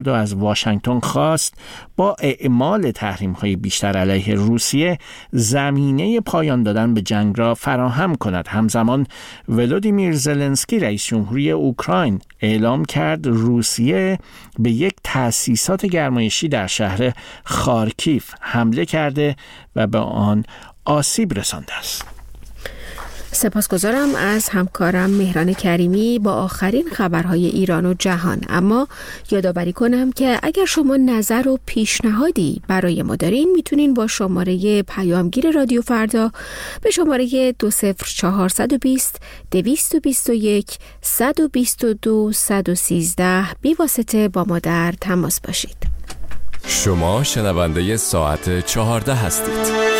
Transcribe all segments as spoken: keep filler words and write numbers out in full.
کرد و از واشنگتن خواست با اعمال تحریم‌های بیشتر علیه روسیه زمینه پایان دادن به جنگ را فراهم کند. همزمان ولودیمیر زلنسکی رئیس جمهوری اوکراین اعلام کرد روسیه به یک تأسیسات گرمایشی در شهر خارکیف حمله کرده و به آن آسیب رسانده است. سپاسگزارم از همکارم مهران کریمی با آخرین خبرهای ایران و جهان. اما یادآوری کنم که اگر شما نظر و پیشنهادی برای ما دارین میتونین با شماره پیامگیر رادیو فردا به شماره دو صفر چهار دو صفر دویست و بیست و یک صد و بیست و دو صد و سیزده بی واسطه با ما در تماس باشید. شما شنونده ساعت چهارده هستید.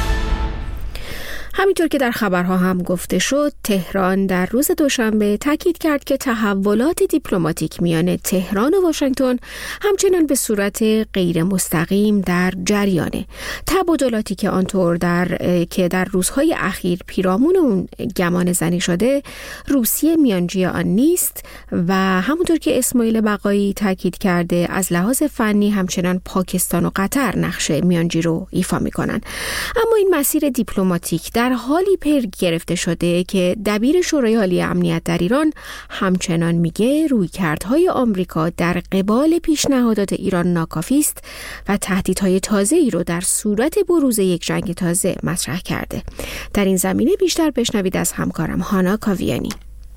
همینطور که در خبرها هم گفته شد، تهران در روز دوشنبه تاکید کرد که تحولات دیپلماتیک میان تهران و واشنگتن همچنان به صورت غیر مستقیم در جریانه. تبادلاتی که آنطور در که در روزهای اخیر پیرامون اون گمان زنی شده، روسیه میانجی آن نیست و همونطور که اسماعیل بقایی تاکید کرده، از لحاظ فنی همچنان پاکستان و قطر نقش میانجی رو ایفا میکنن. اما این مسیر دیپلماتیک در حالی پر گرفته شده که دبیر شورای عالی امنیت در ایران همچنان میگه رویکردهای آمریکا در قبال پیشنهادات ایران ناکافی است و تهدیدهای تازه‌ای رو در صورت بروز یک جنگ تازه مطرح کرده. در این زمینه بیشتر بشنوید از همکارم هانا کاویانی.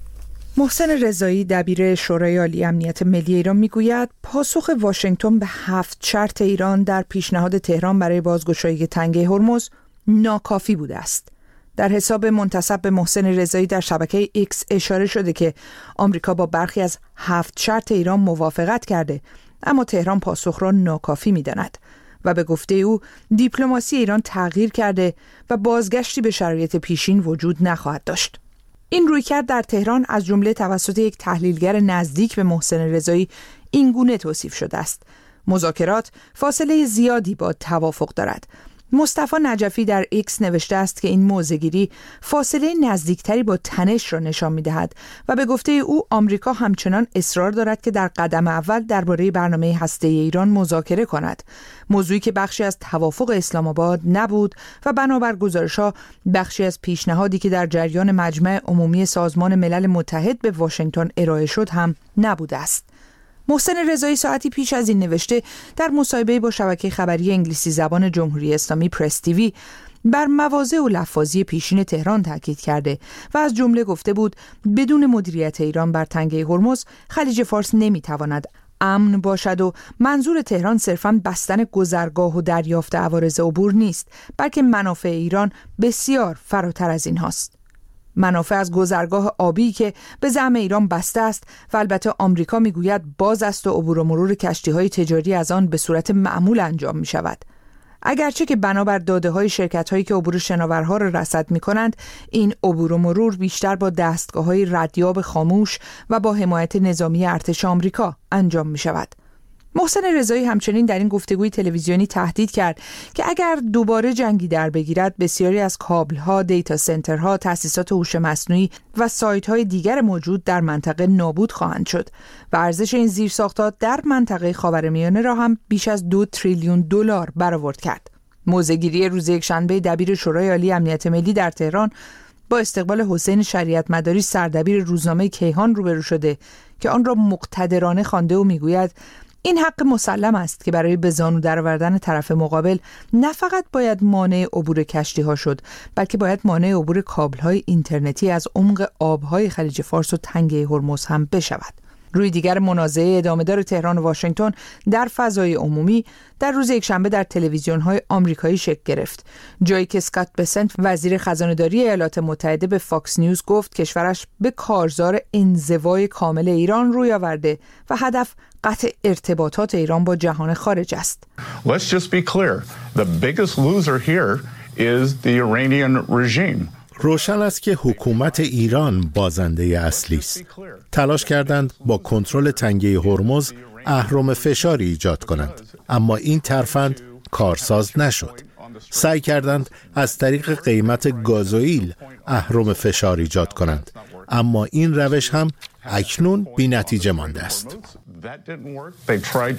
محسن رضایی دبیر شورای عالی امنیت ملی ایران میگوید پاسخ واشنگتن به هفت شرط ایران در پیشنهاد تهران برای بازگشایی تنگه هرمز ناکافی بوده است. در حساب منتسب به محسن رضایی در شبکه ایکس اشاره شده که آمریکا با برخی از هفت شرط ایران موافقت کرده، اما تهران پاسخ را ناکافی می‌داند و به گفته او دیپلماسی ایران تغییر کرده و بازگشتی به شرایط پیشین وجود نخواهد داشت. این رویکرد در تهران از جمله توسط یک تحلیلگر نزدیک به محسن رضایی این گونه توصیف شده است: مذاکرات فاصله زیادی با توافق دارد. مصطفی نجفی در ایکس نوشته است که این موضع‌گیری فاصله نزدیکتری با تنش را نشان می‌دهد و به گفته او آمریکا همچنان اصرار دارد که در قدم اول درباره برنامه هسته‌ای ایران مذاکره کند، موضوعی که بخشی از توافق اسلام آباد نبود و بنابر گزارش‌ها بخشی از پیشنهادی که در جریان مجمع عمومی سازمان ملل متحد به واشنگتن ارائه شد هم نبوده است. محسن رضایی ساعتی پیش از این نوشته در مصاحبه با شبکه خبری انگلیسی زبان جمهوری اسلامی پرس تیوی بر مواضع و لفاظی پیشین تهران تاکید کرده و از جمله گفته بود بدون مدیریت ایران بر تنگه هرمز خلیج فارس نمیتواند امن باشد و منظور تهران صرفاً بستن گذرگاه و دریافت عوارض عبور نیست، بلکه منافع ایران بسیار فراتر از این هاست. منافع از گذرگاه آبی که به زعم ایران بسته است و البته آمریکا میگوید باز است و عبور و مرور کشتی‌های تجاری از آن به صورت معمول انجام می شود. اگرچه که بنابر داده‌های شرکت‌هایی که عبور شناورها را رصد می‌کنند، این عبور و مرور بیشتر با دستگاه‌های ردیاب خاموش و با حمایت نظامی ارتش آمریکا انجام می‌شود. محسن رضایی همچنین در این گفتگوی تلویزیونی تهدید کرد که اگر دوباره جنگی در بگیرد بسیاری از کابل‌ها، دیتا سنترها، تأسیسات هوش مصنوعی و سایت‌های دیگر موجود در منطقه نابود خواهند شد و ارزش این زیرساخت‌ها در منطقه خاورمیانه را هم بیش از دو تریلیون دلار برآورد کرد. موضع‌گیری روز یکشنبه دبیر شورای عالی امنیت ملی در تهران با استقبال حسین شریعت مداری سردبیر روزنامه کیهان روبرو شده که آن را مقتدرانه خوانده و میگوید این حق مسلم است که برای به زانو درآوردن طرف مقابل نه فقط باید مانع عبور کشتی‌ها شد، بلکه باید مانع عبور کابل‌های اینترنتی از عمق آب‌های خلیج فارس و تنگه هرمز هم بشود. روی دیگر منازعه ادامه‌دار تهران و واشنگتن در فضای عمومی در روز یکشنبه در تلویزیون‌های آمریکایی شکل گرفت، جایی که اسکات بسنت وزیر خزانه‌داری ایالات متحده به فاکس نیوز گفت کشورش به کارزار انزوای کامل ایران روی آورده و هدف قطع ارتباطات ایران با جهان خارج است. Let's just be clear. The biggest loser here is the Iranian regime. روشن است که حکومت ایران بازنده اصلی است. تلاش کردند با کنترل تنگه هرمز اهرم فشاری ایجاد کنند، اما این ترفند کارساز نشد. سعی کردند از طریق قیمت گازوئیل اهرم فشار ایجاد کنند، اما این روش هم اکنون بی‌نتیجه مانده است.